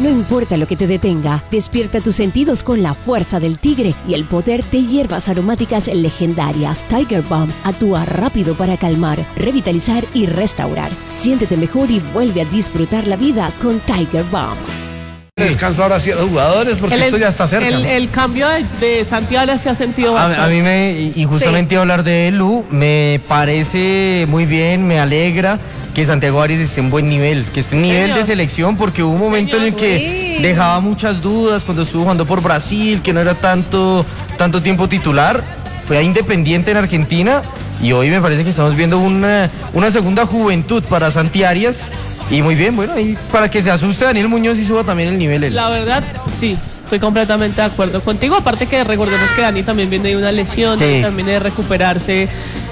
No importa lo que te detenga, despierta tus sentidos con la fuerza del tigre y el poder de hierbas aromáticas legendarias. Tiger Balm actúa rápido para calmar, revitalizar y restaurar. Siéntete mejor y vuelve a disfrutar la vida con Tiger Balm. Descanso ahora sí a los jugadores porque esto ya está cerca. El cambio de Santiago se ha sentido bastante. A mí y justamente iba a hablar de Lu, me parece muy bien, me alegra que Santiago Arias esté en buen nivel, que esté en nivel de selección, porque hubo un momento en el que dejaba muchas dudas cuando estuvo jugando por Brasil, que no era tanto tiempo titular, fue a Independiente en Argentina y hoy me parece que estamos viendo una segunda juventud para Santi Arias. Y muy bien, bueno, y para que se asuste Daniel Muñoz y suba también el nivel. La verdad, sí, estoy completamente de acuerdo contigo. Aparte que recordemos que Dani también viene de una lesión, también de recuperarse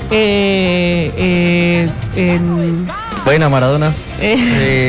Buena, Maradona. Es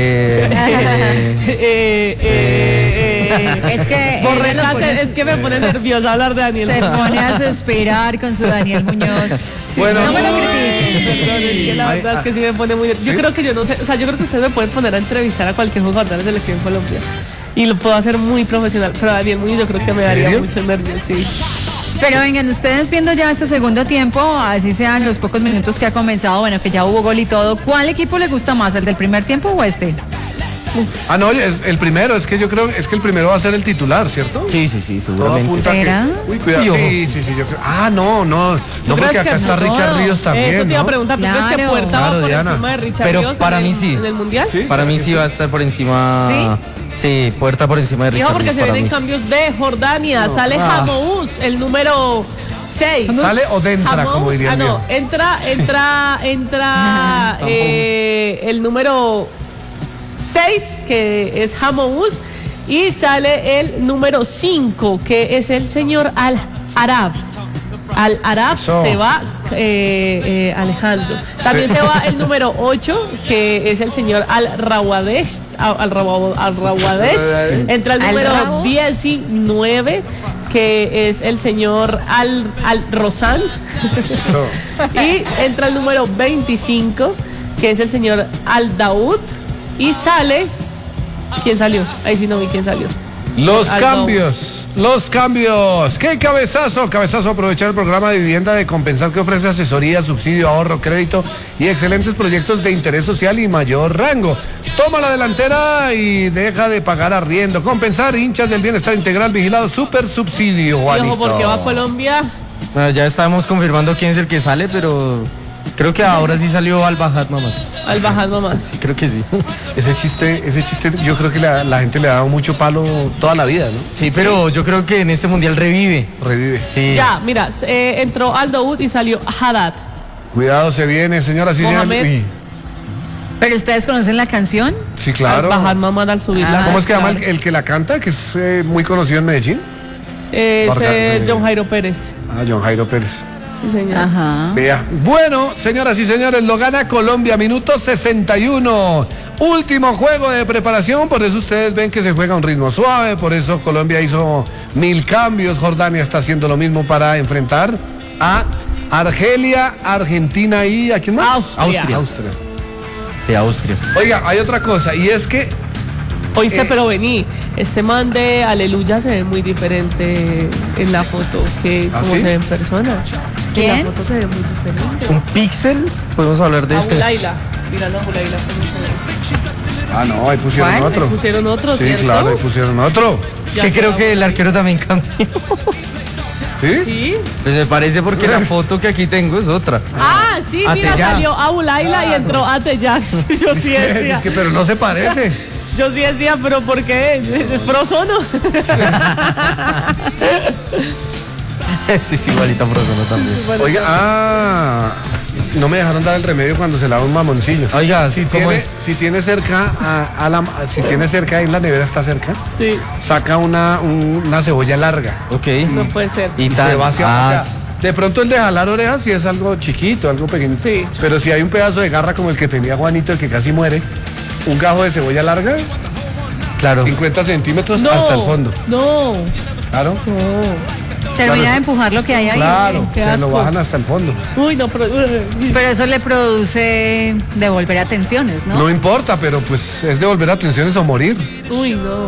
que me pone nerviosa hablar de Daniel. Se pone a suspirar con su Daniel Muñoz. Bueno, no me lo critiquen. Perdón, es que la verdad es que sí me pone muy nerviosa. Yo creo que yo no sé, o sea, yo creo que ustedes me pueden poner a entrevistar a cualquier jugador de la selección Colombia y lo puedo hacer muy profesional, pero Daniel Muñoz yo creo que me daría mucho nervios, sí. Pero vengan, ustedes viendo ya este segundo tiempo, así sean los pocos minutos que ha comenzado, bueno, que ya hubo gol y todo, ¿cuál equipo le gusta más, el del primer tiempo o este? No, es el primero, es que yo creo que el primero va a ser el titular, ¿cierto? Sí, seguramente. ¿Será? Uy, cuidado. Sí, yo creo. No, porque acá está Richard Ríos también. Eso te iba a preguntar, ¿tú crees que Puerta va por encima de Richard Ríos en el Mundial? ¿Sí? Para mí sí va a estar por encima. Sí, Puerta por encima de Richard Ríos. Porque se vienen cambios de Jordania, sale Hamous, el número 6. ¿Sale o entra, como diría entra el número 6, que es Hamous, y sale el número 5, que es el señor Al-Arab. Al-Arab se va Alejandro. También se va el número 8, que es el señor Al-Rawadesh. Entra el número 19, que es el señor Al-Rosan. Y entra el número 25, que es el señor Al-Daud. Y sale... ¿Quién salió? Ahí sí no vi quién salió. Los cambios. ¡Qué cabezazo! Cabezazo, aprovechar el programa de vivienda de Compensar, que ofrece asesoría, subsidio, ahorro, crédito y excelentes proyectos de interés social y mayor rango. Toma la delantera y deja de pagar arriendo. Compensar, hinchas del bienestar integral, vigilado, super subsidio, Juanito. Y ojo, porque va a Colombia. Bueno, ya estamos confirmando quién es el que sale, pero... Creo que ahora sí salió Al-Bahad Mamá. Al-Bahad Mamá. Sí, creo que sí. Ese chiste, yo creo que la gente le ha dado mucho palo toda la vida, ¿no? Sí, pero yo creo que en este mundial revive. Sí. Ya, mira, entró Al-Daud y salió Haddad. Cuidado, se viene, señoras y señores. ¿Pero ustedes conocen la canción? Sí, claro. Al-Bahad Mamá al subirla. ¿Cómo es que llama el que la canta, que es muy conocido en Medellín? Es John Jairo Pérez. John Jairo Pérez. Sí, señor. Ajá. Vea. Bueno, señoras y señores, lo gana Colombia, minuto 61. Último juego de preparación, por eso ustedes ven que se juega a un ritmo suave, por eso Colombia hizo 1000 cambios. Jordania está haciendo lo mismo para enfrentar a Argelia, Argentina y ¿a quién más? Austria. Sí, Austria. Oiga, hay otra cosa, y es que... Oíste, pero vení, este man de Aleluya se ve muy diferente en la foto que como se ve en persona. ¿Quién? En la foto se ve muy diferente. ¿Un píxel? Podemos hablar de... Abulaila. Mirando a Abulaila. No, ahí pusieron otro. Ahí pusieron otro, sí, ¿cierto? Claro, ahí pusieron otro. Es que creo que el arquero también cambió. ¿Sí? Sí. Pues me parece porque la foto que aquí tengo es otra. Sí, mira, salió Abulaila y entró Ateyar. Yo sí decía. Es que, pero no se parece. Yo sí decía, pero ¿por qué? ¿Es Frozono? Sí, igualita Frozono también. Bueno, Oiga, no me dejaron dar el remedio cuando se lava un mamoncillo. Oiga, si tiene cerca si tiene cerca, ahí en la nevera está cerca, sí. Saca una cebolla larga. Ok. No puede ser. Y se va hacia, de pronto el de jalar orejas si es algo chiquito, algo pequeño. Sí. Pero si hay un pedazo de garra como el que tenía Juanito, el que casi muere, un gajo de cebolla larga, claro, 50 centímetros hasta el fondo. No. Claro. No. Termina de empujar lo que hay ahí. Claro, Qué se asco. lo bajan hasta el fondo. Uy, no, pero eso le produce devolver atenciones, ¿no? No importa, pero pues es devolver atenciones o morir. uy, no.